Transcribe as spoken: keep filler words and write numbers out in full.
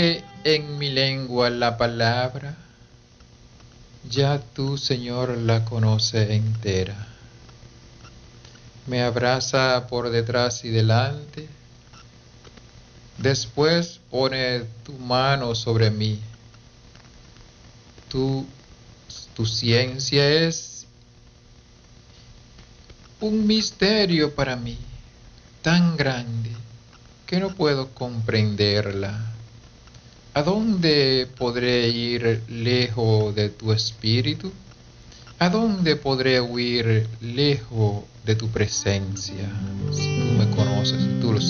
en mi lengua la palabra, ya tú, Señor, la conoces entera. Me abraza por detrás y delante, después pone tu mano sobre mí. Tu, tu ciencia es un misterio para mí, tan grande que no puedo comprenderla. ¿A dónde podré ir lejos de tu espíritu? ¿A dónde podré huir lejos de tu presencia? Si tú me conoces, si tú lo